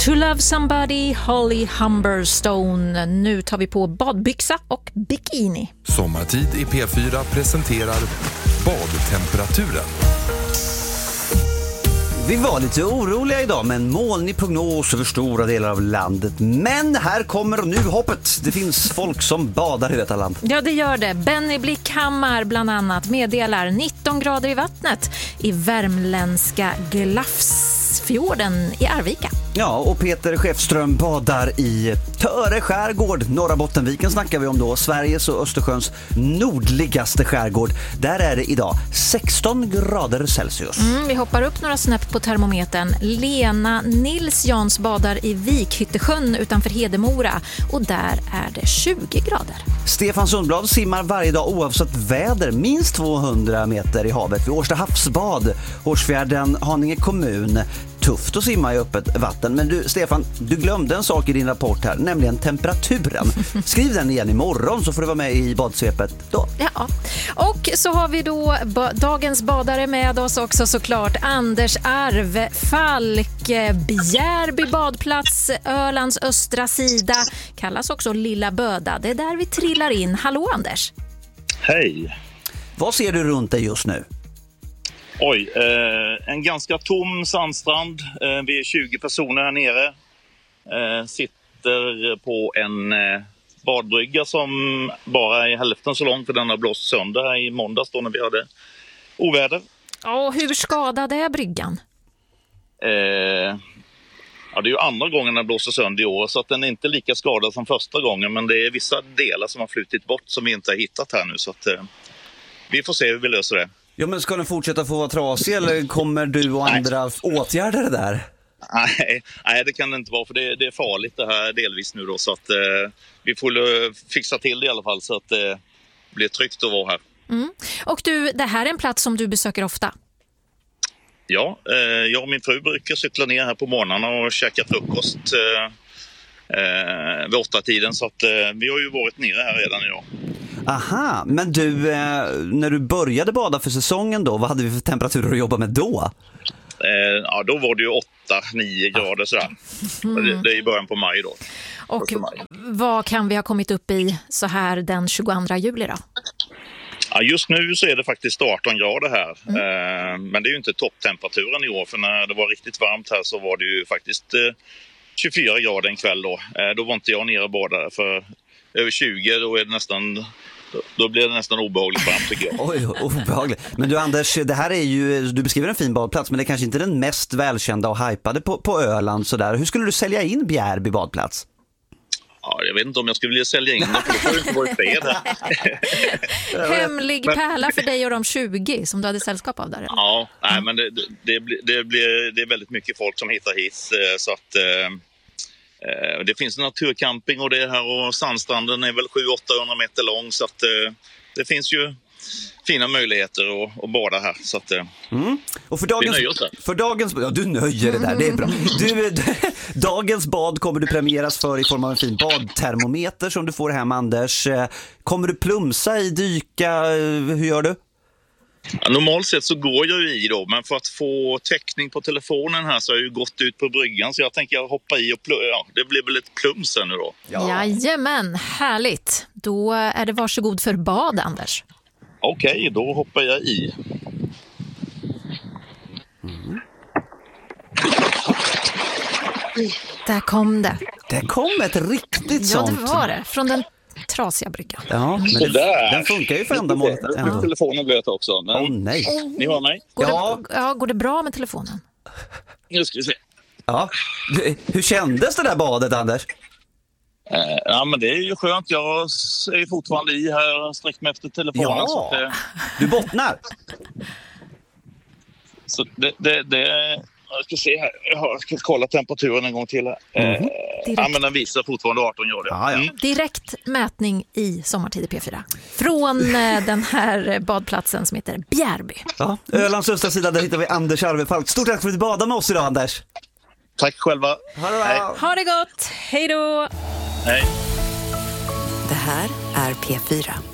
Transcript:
To Love Somebody, Holly Humberstone. Nu tar vi på badbyxa och bikini. Sommartid i P4 presenterar badtemperaturen. Vi var lite oroliga idag med en molnig prognos över stora delar av landet. Men här kommer nu hoppet. Det finns folk som badar i detta land. Ja, det gör det. Benny Blickhammar bland annat meddelar 19 grader i vattnet i värmländska Glafsfjorden i Arvika. Ja, och Peter Chefström badar i Töre skärgård. Norra Bottenviken snackar vi om då. Sveriges och Östersjöns nordligaste skärgård. Där är det idag 16 grader Celsius. Vi hoppar upp några snäpp på termometern. Lena Nilsjans badar i Vikhyttesjön utanför Hedemora. Och där är det 20 grader. Stefan Sundblad simmar varje dag oavsett väder minst 200 meter i havet vid Årsta havsbad. Hårsfjärden, Haninge kommun. Tufft att simma i öppet vatten. Men du, Stefan, du glömde en sak i din rapport här, nämligen temperaturen. Skriv den igen imorgon så får du vara med i badsvepet då. Ja, och så har vi då dagens badare med oss också såklart. Anders Arv Falk, Bjärby badplats, Ölands östra sida. Kallas också Lilla Böda. Det är där vi trillar in. Hallå Anders. Hej. Vad ser du runt dig just nu? Oj, en ganska tom sandstrand. Vi är 20 personer här nere. Sitter på en badbrygga som bara är hälften så lång, för den har blåst sönder här i måndags då när vi hade oväder. Och hur skadad är bryggan? Ja, det är ju andra gången den blåser sönder i år, så att den är inte lika skadad som första gången. Men det är vissa delar som har flutit bort som vi inte har hittat här nu. Så att, vi får se hur vi löser det. Ja, men ska den fortsätta få vara trasig eller kommer du och andra åtgärda det där? Nej, det kan det inte vara, för det är farligt det här delvis nu då. Så att vi får fixa till det i alla fall så att det blir tryggt att vara här. Och du, det här är en plats som du besöker ofta? Ja, jag och min fru brukar cykla ner här på morgnarna och käka frukost vid 8-tiden. Så att vi har ju varit nere här redan idag. Aha, men du, när du började bada för säsongen då, vad hade vi för temperaturer att jobba med då? Ja, då var det ju 8-9 grader sådär. Det är i början på maj då. Och vad kan vi ha kommit upp i så här den 22 juli då? Ja, just nu så är det faktiskt 18 grader här. Men det är ju inte topptemperaturen i år, för när det var riktigt varmt här så var det ju faktiskt 24 grader en kväll då. Då var inte jag nere och badade, för över 20 då är det nästan... Då blir det nästan obehagligt varmt tycker jag. Oj, obehagligt. Men du Anders, det här är ju, du beskriver en fin badplats, men det är kanske inte den mest välkända och hypade på Öland sådär. Hur skulle du sälja in Bjärby badplats? Ja, jag vet inte om jag skulle vilja sälja in den, för då får det inte vara i fred. Hemlig pärla för dig och de 20 som du hade sällskap av där. Eller? Ja, nej, men det är väldigt mycket folk som hittar hit, så att... Det finns en naturcamping och det här, och sandstranden är väl 700-800 meter lång, så att det finns ju fina möjligheter att bada här, så att och för dagens ja, du nöjer det där, det är bra. Dagens bad kommer du premieras för i form av en fin badtermometer som du får hem, Anders. Kommer du plumsa i, dyka, hur gör du? Ja, normalt sett så går jag ju i då, men för att få täckning på telefonen här så har jag ju gått ut på bryggan, så jag tänker jag hoppa i och det blir väl ett plums nu då. Ja. Jajamän, härligt. Då är det varsågod för bad, Anders. Okej, då hoppar jag i. Där kom det. Det kom ett riktigt sånt. Ja, det var det. Från den trasiga bryggan. Ja, men den funkar ju för ändamålet. Ja. Telefonen blöt också. Nej. Ni hör mig? Går det bra med telefonen? Nu ska vi se. Ja. Hur kändes det där badet, Anders? Ja, men det är ju skönt. Jag är fortfarande i här och sträcker mig efter telefonen. Ja, så att du bottnar. Så jag ska se här. Jag ska kolla temperaturen en gång till här. Ja, men den visar fortfarande 18 grader. Ja. Direkt mätning i Sommartid i P4. Från den här badplatsen som heter Bjärby. Ja, Ölands östra sida, där hittar vi Anders Arvefalk. Stort tack för att du badade med oss idag, Anders. Tack själva. Ha det bra. Ha det gott. Hej då. Hej. Det här är P4.